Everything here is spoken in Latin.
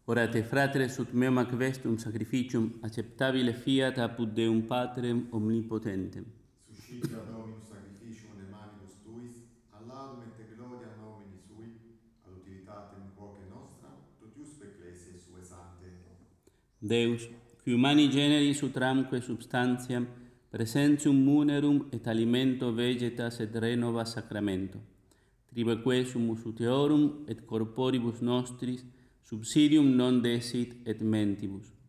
Orate fratres ut meum ac vestum sacrificium acceptabile fiat apud Deum Patrem omnipotentem. Suscitia Dominus sacrificium de manibus tuis, ad laudum et gloria nomini sui, ad utilitatem quoque nostra, totiusque ecclesiae sue sante. Deus, qui humani generis utramque substantiam, presentium munerum et alimento vegetas et renova sacramento, tribeque sumus uteorum et corporibus nostris subsidium non desit et mentibus.